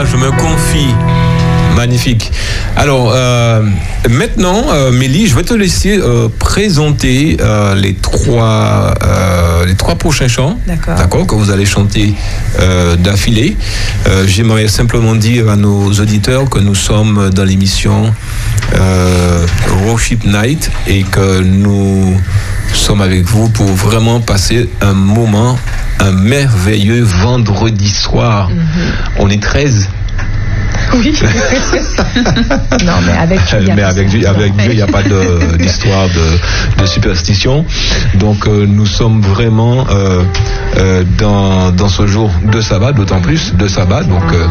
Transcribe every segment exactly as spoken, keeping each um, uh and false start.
je me confie. Magnifique. Alors, euh, maintenant, euh, Mélie, je vais te laisser euh, présenter euh, les trois euh, les trois prochains chants, d'accord, d'accord, que vous allez chanter euh, d'affilée. Euh, j'aimerais simplement dire à nos auditeurs que nous sommes dans l'émission euh, Worship Night et que nous sommes avec vous pour vraiment passer un moment, un merveilleux vendredi soir. Mm-hmm. On est treize. Oui. Non, mais avec Dieu, mais avec Dieu, avec Dieu, il n'y a pas de, d'histoire de, de superstition. Donc, euh, nous sommes vraiment euh, euh, dans, dans ce jour de sabbat, d'autant plus de sabbat. Donc, euh,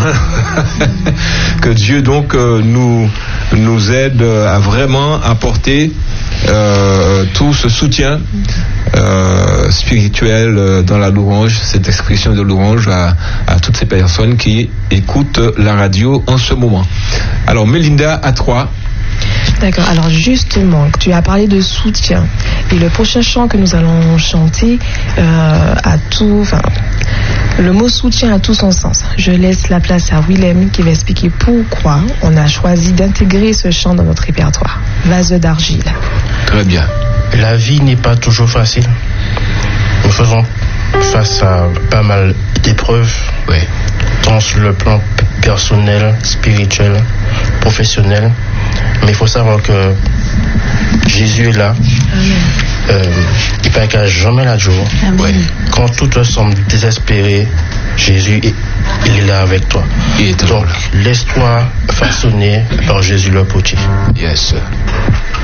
que Dieu donc euh, nous nous aide à vraiment apporter euh, tout ce soutien euh, spirituel euh, dans la louange, cette expression de louange à, à toutes ces personnes qui écoutent la radio en ce moment. Alors, Mélinda, à trois. D'accord, alors justement, tu as parlé de soutien. Et le prochain chant que nous allons chanter euh, a tout... Enfin, le mot soutien a tout son sens. Je laisse la place à Willem qui va expliquer pourquoi on a choisi d'intégrer ce chant dans notre répertoire. Vase d'argile. Très bien. La vie n'est pas toujours facile. Nous faisons face à pas mal d'épreuves, oui, tant sur le plan personnel, spirituel, professionnel. Mais il faut savoir que Jésus est là. Euh, il ne perd jamais la jour. Ouais. Quand tout te semble désespéré, Jésus, il est là avec toi. Il est Donc, là. Laisse-toi façonner par Jésus le potier. Yes.